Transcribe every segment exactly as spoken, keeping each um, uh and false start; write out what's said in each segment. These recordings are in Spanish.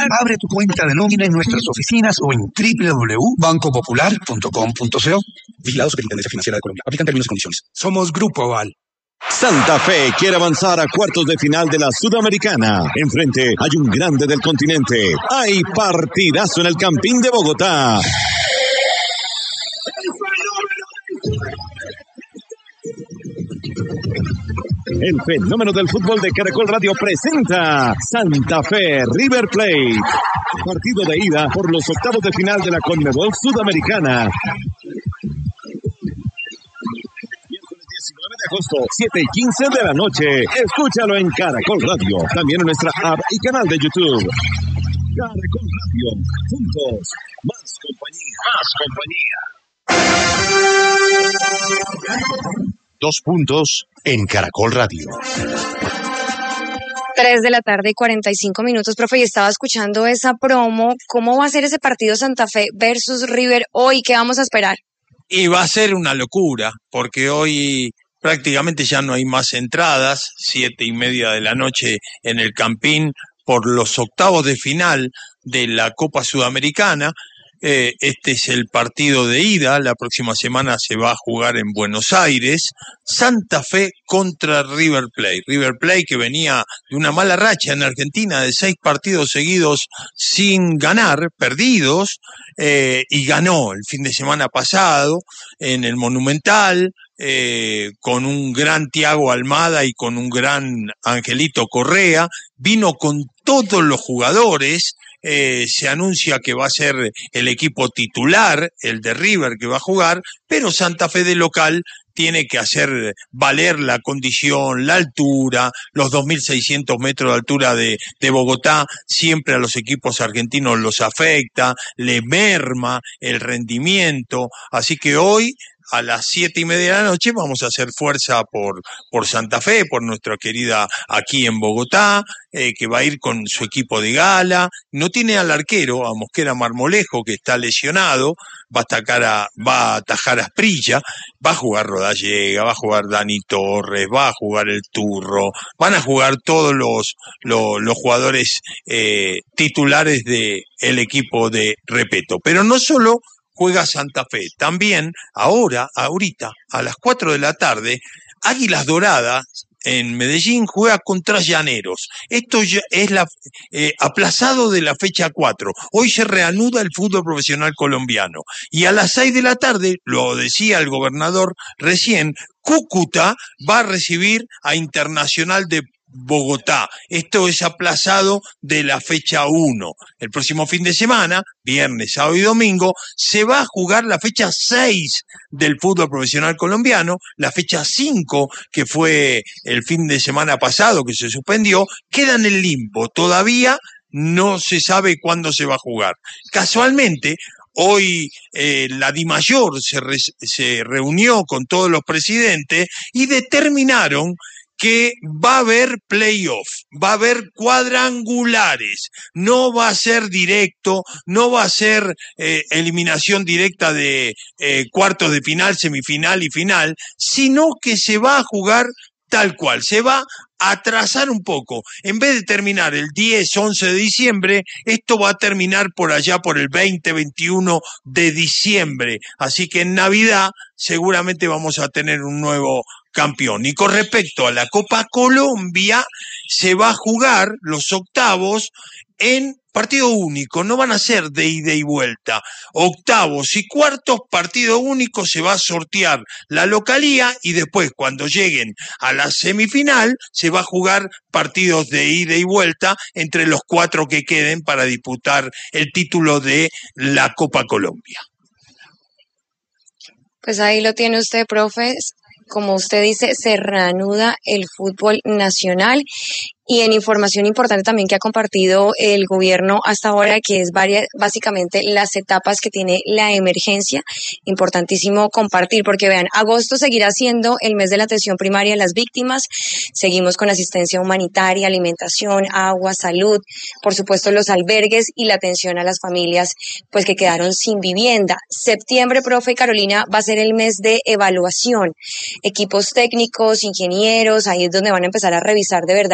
Abre tu cuenta de nómina en nuestras oficinas o en doble u doble u doble u punto banco popular punto com punto co. Vigilado Superintendencia Financiera de Colombia. Aplican términos y condiciones. Somos Grupo Aval. Santa Fe quiere avanzar a cuartos de final de la Sudamericana. Enfrente hay un grande del continente. Hay partidazo en el Campín de Bogotá. El fenómeno del fútbol de Caracol Radio presenta Santa Fe River Plate. Partido de ida por los octavos de final de la Conmebol Sudamericana. Miércoles diecinueve de agosto, siete y quince de la noche. Escúchalo en Caracol Radio. También en nuestra app y canal de YouTube. Caracol Radio. Juntos. Más compañía. Más compañía. Dos puntos en Caracol Radio. Tres de la tarde y cuarenta y cinco minutos, profe, y estaba escuchando esa promo. ¿Cómo va a ser ese partido Santa Fe versus River hoy? ¿Qué vamos a esperar? Y va a ser una locura, porque hoy prácticamente ya no hay más entradas, siete y media de la noche en el Campín, por los octavos de final de la Copa Sudamericana. Eh, este es el partido de ida, la próxima semana se va a jugar en Buenos Aires, Santa Fe contra River Plate. River Plate que venía de una mala racha en Argentina de seis partidos seguidos sin ganar, perdidos, eh, y ganó el fin de semana pasado en el Monumental, eh, con un gran Thiago Almada y con un gran Angelito Correa, vino con todos los jugadores. Eh, se anuncia que va a ser el equipo titular, el de River, que va a jugar, pero Santa Fe de local tiene que hacer valer la condición, la altura, los dos mil seiscientos metros de altura de, de Bogotá, siempre a los equipos argentinos los afecta, le merma el rendimiento, así que hoy a las siete y media de la noche vamos a hacer fuerza por, por Santa Fe, por nuestra querida aquí en Bogotá, eh, que va a ir con su equipo de gala. No tiene al arquero, a Mosquera Marmolejo, que está lesionado, va a atacar a, va a atajar a Asprilla, va a jugar Rodallega, va a jugar Dani Torres, va a jugar el Turro, van a jugar todos los, los, los jugadores eh, titulares del equipo de Repeto. Pero no solo juega Santa Fe, también ahora, ahorita, a las cuatro de la tarde, Águilas Doradas en Medellín juega contra Llaneros. Esto ya es la eh, aplazado de la fecha cuatro. Hoy se reanuda el fútbol profesional colombiano. Y a las seis de la tarde, lo decía el gobernador recién, Cúcuta va a recibir a Internacional de Bogotá. Esto es aplazado de la fecha uno. El próximo fin de semana, viernes, sábado y domingo, se va a jugar la fecha seis del fútbol profesional colombiano, la fecha cinco, que fue el fin de semana pasado, que se suspendió, queda en el limbo. Todavía no se sabe cuándo se va a jugar. Casualmente, hoy eh, la DIMAYOR se, re, se reunió con todos los presidentes y determinaron que va a haber playoff, va a haber cuadrangulares, no va a ser directo, no va a ser eh, eliminación directa de eh, cuartos de final, semifinal y final, sino que se va a jugar tal cual, se va a atrasar un poco. En vez de terminar el diez, once de diciembre, esto va a terminar por allá por el veinte, veintiuno de diciembre. Así que en Navidad seguramente vamos a tener un nuevo campeón. Y con respecto a la Copa Colombia, se va a jugar los octavos en partido único, no van a ser de ida y vuelta. Octavos y cuartos, partido único, se va a sortear la localía y después cuando lleguen a la semifinal se va a jugar partidos de ida y vuelta entre los cuatro que queden para disputar el título de la Copa Colombia. Pues ahí lo tiene usted, profe. Como usted dice, se reanuda el fútbol nacional. Y en información importante también que ha compartido el gobierno hasta ahora, que es varias, básicamente las etapas que tiene la emergencia, importantísimo compartir, porque vean, agosto seguirá siendo el mes de la atención primaria a las víctimas, seguimos con asistencia humanitaria, alimentación, agua, salud, por supuesto los albergues y la atención a las familias pues que quedaron sin vivienda. Septiembre, profe Carolina, va a ser el mes de evaluación, equipos técnicos, ingenieros, ahí es donde van a empezar a revisar de verdad esas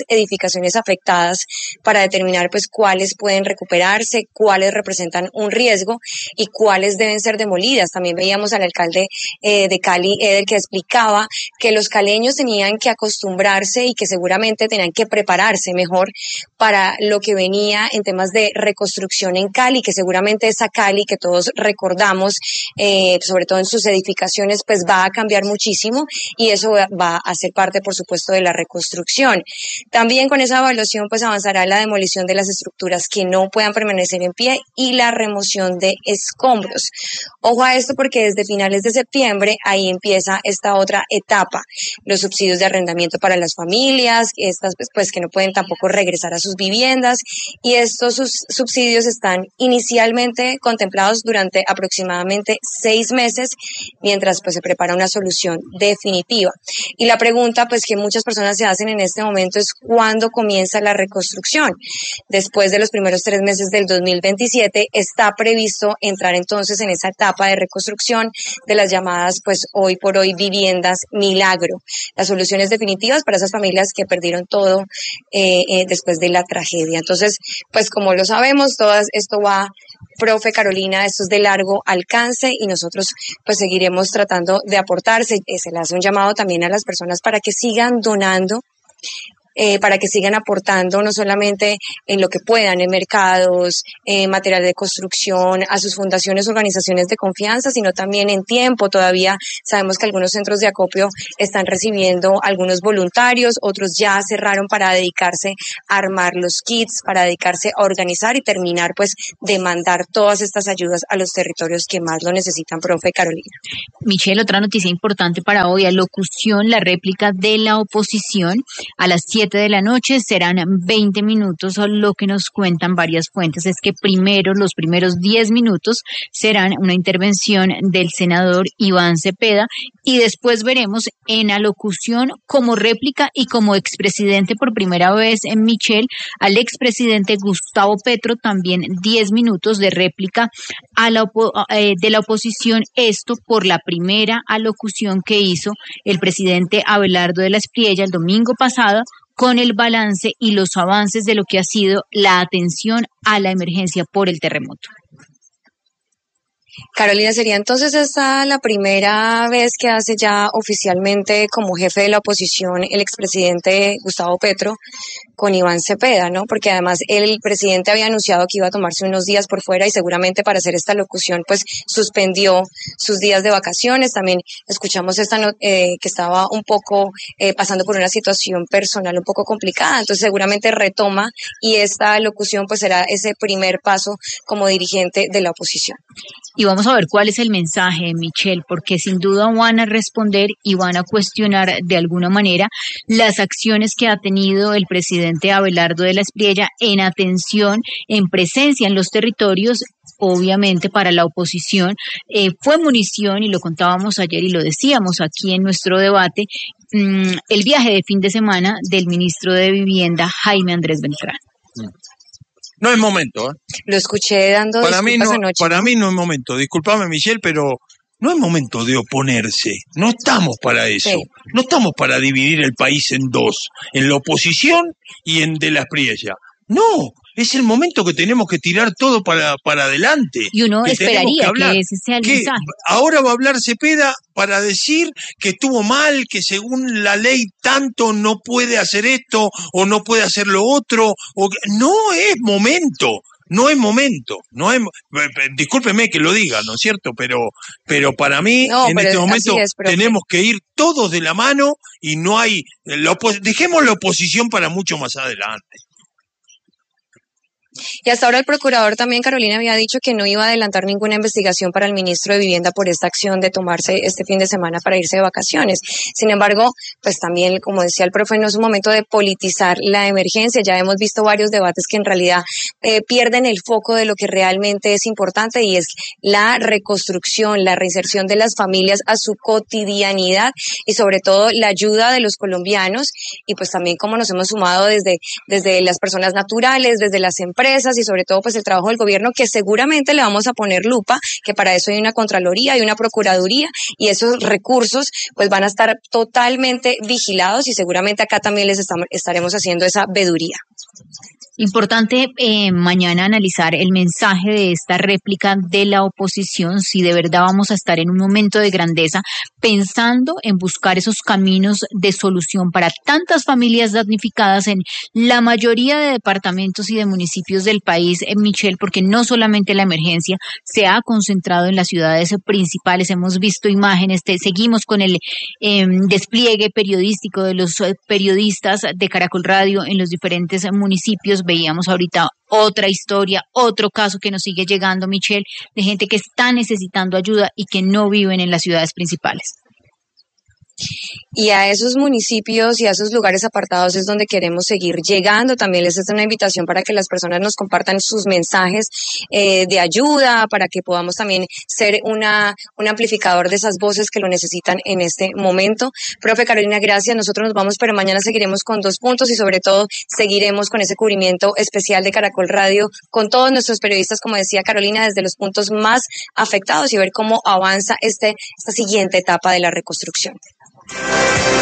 edificaciones afectadas para determinar pues cuáles pueden recuperarse, cuáles representan un riesgo y cuáles deben ser demolidas. También veíamos al alcalde eh, de Cali, Eder, que explicaba que los caleños tenían que acostumbrarse y que seguramente tenían que prepararse mejor para lo que venía en temas de reconstrucción en Cali, que seguramente esa Cali que todos recordamos, eh, sobre todo en sus edificaciones, pues va a cambiar muchísimo y eso va a ser parte, por supuesto, de la reconstrucción. También con esa evaluación pues avanzará la demolición de las estructuras que no puedan permanecer en pie y la remoción de escombros. Ojo a esto porque desde finales de septiembre ahí empieza esta otra etapa, los subsidios de arrendamiento para las familias, estas pues, pues que no pueden tampoco regresar a sus viviendas, y estos subsidios están inicialmente contemplados durante aproximadamente seis meses mientras pues se prepara una solución definitiva. Y la pregunta pues que muchas personas se hacen en este momento es ¿cuándo comienza la reconstrucción? Después de los primeros tres meses del dos mil veintisiete está previsto entrar entonces en esa etapa de reconstrucción de las llamadas pues hoy por hoy viviendas milagro, las soluciones definitivas para esas familias que perdieron todo eh, eh, después de la tragedia. Entonces, pues como lo sabemos, todo esto va, profe Carolina, esto es de largo alcance y nosotros pues seguiremos tratando de aportar. Se, se le hace un llamado también a las personas para que sigan donando, Eh, para que sigan aportando no solamente en lo que puedan, en mercados, en material de construcción, a sus fundaciones, organizaciones de confianza, sino también en tiempo. Todavía sabemos que algunos centros de acopio están recibiendo algunos voluntarios, otros ya cerraron para dedicarse a armar los kits, para dedicarse a organizar y terminar pues de mandar todas estas ayudas a los territorios que más lo necesitan, profe Carolina. Michelle, otra noticia importante para hoy, alocución, la réplica de la oposición a las siete de la noche, serán veinte minutos, lo que nos cuentan varias fuentes es que primero, los primeros diez minutos serán una intervención del senador Iván Cepeda y después veremos en alocución como réplica y como expresidente por primera vez en Michelle al expresidente Gustavo Petro, también diez minutos de réplica a la opo- eh, de la oposición, esto por la primera alocución que hizo el presidente Abelardo de la Espriella el domingo pasado con el balance y los avances de lo que ha sido la atención a la emergencia por el terremoto. Carolina, sería entonces esta la primera vez que hace ya oficialmente como jefe de la oposición el expresidente Gustavo Petro con Iván Cepeda, ¿no? Porque además el presidente había anunciado que iba a tomarse unos días por fuera y seguramente para hacer esta locución pues suspendió sus días de vacaciones. También escuchamos esta no, eh, que estaba un poco eh, pasando por una situación personal un poco complicada, entonces seguramente retoma y esta locución pues será ese primer paso como dirigente de la oposición. Y vamos a ver cuál es el mensaje, Michelle, porque sin duda van a responder y van a cuestionar de alguna manera las acciones que ha tenido el presidente Abelardo de la Espriella en atención, en presencia en los territorios. Obviamente para la oposición eh, fue munición, y lo contábamos ayer y lo decíamos aquí en nuestro debate, mmm, el viaje de fin de semana del ministro de Vivienda, Jaime Andrés Beltrán. No es momento, ¿eh? Lo escuché dando para mí no, anoche. Para mí no es momento. Disculpame, Michelle, pero no es momento de oponerse. No estamos para eso. Sí. No estamos para dividir el país en dos, en la oposición y en de la Espriella. No, es el momento que tenemos que tirar todo para, para adelante. Y uno que esperaría que, que ese sea el que mensaje. Ahora va a hablar Cepeda para decir que estuvo mal, que según la ley tanto no puede hacer esto o no puede hacer lo otro. O que... No es momento. No es momento, no es, discúlpeme que lo diga, ¿no es cierto? Pero, pero para mí, no, en este momento, es, tenemos que ir todos de la mano y no hay, la dejemos la oposición para mucho más adelante. Y hasta ahora el procurador también, Carolina, había dicho que no iba a adelantar ninguna investigación para el ministro de Vivienda por esta acción de tomarse este fin de semana para irse de vacaciones. Sin embargo, pues también, como decía el profe, no es un momento de politizar la emergencia. Ya hemos visto varios debates que en realidad eh, pierden el foco de lo que realmente es importante, y es la reconstrucción, la reinserción de las familias a su cotidianidad y sobre todo la ayuda de los colombianos, y pues también cómo nos hemos sumado desde, desde las personas naturales, desde las empresas, empresas y sobre todo pues el trabajo del gobierno, que seguramente le vamos a poner lupa, que para eso hay una Contraloría, hay una Procuraduría, y esos recursos pues van a estar totalmente vigilados, y seguramente acá también les estamos, estaremos haciendo esa veduría. Importante eh, mañana analizar el mensaje de esta réplica de la oposición, si de verdad vamos a estar en un momento de grandeza pensando en buscar esos caminos de solución para tantas familias damnificadas en la mayoría de departamentos y de municipios del país, eh, Michelle, porque no solamente la emergencia se ha concentrado en las ciudades principales, hemos visto imágenes, te, seguimos con el eh, despliegue periodístico de los eh, periodistas de Caracol Radio en los diferentes municipios. Veíamos ahorita otra historia, otro caso que nos sigue llegando, Michelle, de gente que está necesitando ayuda y que no viven en las ciudades principales. Y a esos municipios y a esos lugares apartados es donde queremos seguir llegando. También les es una invitación para que las personas nos compartan sus mensajes eh, de ayuda, para que podamos también ser una un amplificador de esas voces que lo necesitan en este momento. Profe Carolina, gracias. Nosotros nos vamos, pero mañana seguiremos con dos puntos y sobre todo seguiremos con ese cubrimiento especial de Caracol Radio con todos nuestros periodistas, como decía Carolina, desde los puntos más afectados y ver cómo avanza este esta siguiente etapa de la reconstrucción.